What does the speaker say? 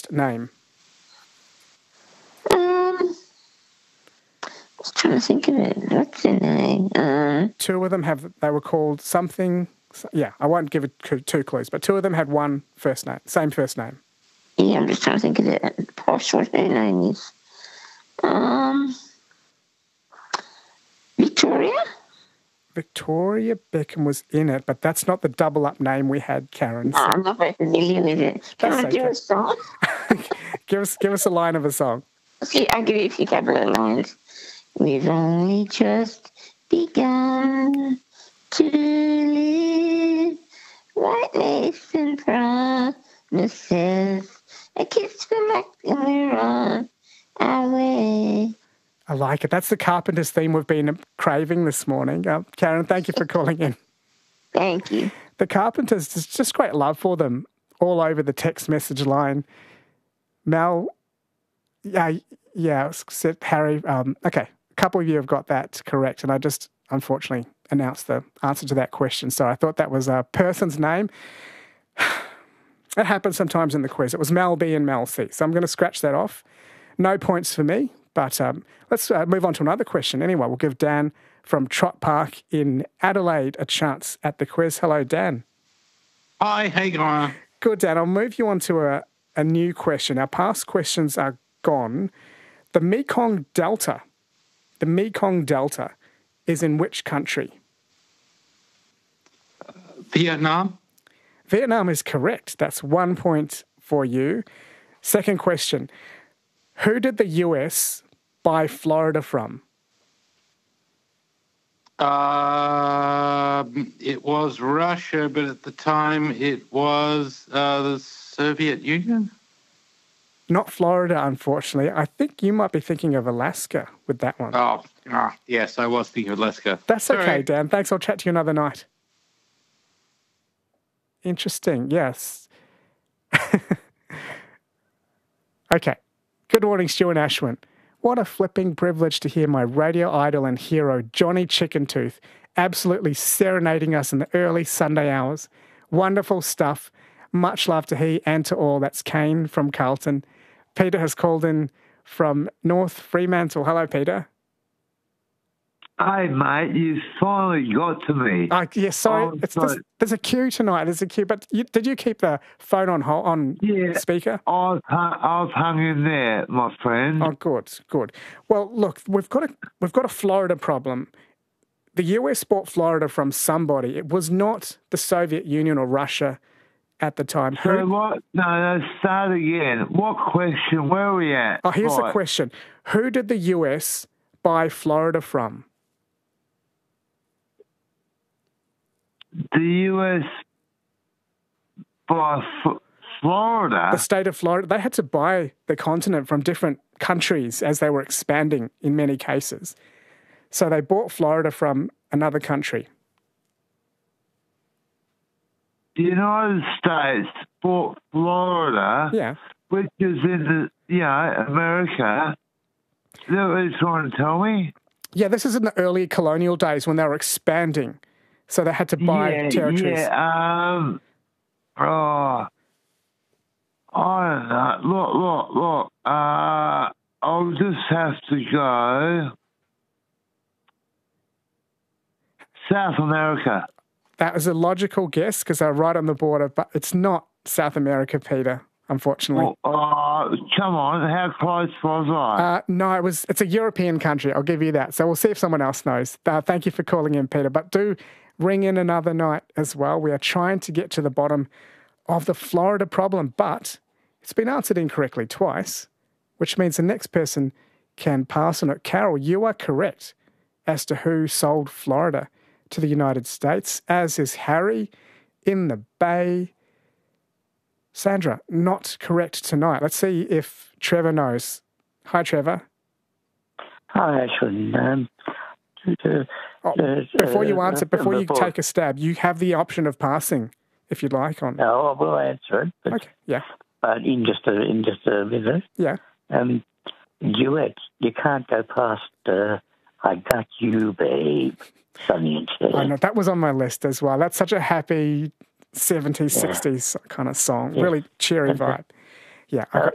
first name? I was trying to think of it. What's their name? Two of them they were called something. Yeah, I won't give it two clues, but two of them had one first name, same first name. Yeah, I'm just trying to think of it. Posh, what her name is. Victoria? Victoria Beckham was in it, but that's not the double-up name we had, Karen. No, I'm not very familiar with it. Can I do a song? Give us a line of a song. Okay, I'll give you a few couple of lines. We've only just begun to live. Whiteness and promises. A kiss from luck and we're on our way. I like it. That's the Carpenters theme we've been craving this morning. Karen, thank you for calling in. Thank you. The Carpenters, there's just great love for them all over the text message line. Mel, said Harry. Okay, a couple of you have got that correct, and I just unfortunately announced the answer to that question. So I thought that was a person's name. It happens sometimes in the quiz. It was Mel B and Mel C. So I'm going to scratch that off. No points for me. But let's move on to another question. Anyway, we'll give Dan from Trott Park in Adelaide a chance at the quiz. Hello, Dan. Hi, how you going? Good, Dan. I'll move you on to a new question. Our past questions are gone. The Mekong Delta is in which country? Vietnam. Vietnam is correct. That's 1 point for you. Second question. Who did the US buy Florida from? It was Russia, but at the time it was the Soviet Union. Not Florida, unfortunately. I think you might be thinking of Alaska with that one. Yes, I was thinking of Alaska. That's okay, Dan. Thanks. I'll chat to you another night. Interesting. Yes. Okay. Good morning, Stu and Ashwin. What a flipping privilege to hear my radio idol and hero, Johnny Chickentooth, absolutely serenading us in the early Sunday hours. Wonderful stuff. Much love to he and to all. That's Kane from Carlton. Peter has called in from North Fremantle. Hello, Peter. Hey, mate, you finally got to me. Sorry. There's a queue tonight. There's a queue. But did you keep the phone on speaker? I've hung in there, my friend. Oh, good. Well, look, we've got a Florida problem. The US bought Florida from somebody. It was not the Soviet Union or Russia at the time. So what? No, start again. What question? Where are we at? Oh, here's the question. Who did the US buy Florida from? The US by Florida? The state of Florida. They had to buy the continent from different countries as they were expanding in many cases. So they bought Florida from another country. The United States bought Florida, which is in America. Is that what you're trying to tell me? Yeah, this is in the early colonial days when they were expanding. So they had to buy territories. I don't know. Look. I'll just have to go South America. That was a logical guess because they're right on the border, but it's not South America, Peter, unfortunately. Come on. How close was I? No, it's a European country. I'll give you that. So we'll see if someone else knows. Thank you for calling in, Peter. But do ring in another night as well. We are trying to get to the bottom of the Florida problem, but it's been answered incorrectly twice, which means the next person can pass on it. Carol, you are correct as to who sold Florida to the United States, as is Harry in the Bay. Sandra, not correct tonight. Let's see if Trevor knows. Hi, Trevor. Hi, Ashwin. Before you answer, before you take a stab, you have the option of passing, if you'd like. No, I will answer it. But, okay, yeah. But in just a minute. Yeah. Duets, you can't go past I Got You, Babe, Sonny and Cher. I know, that was on my list as well. That's such a happy 70s, 60s kind of song. Yeah. Really cheery vibe. Yeah.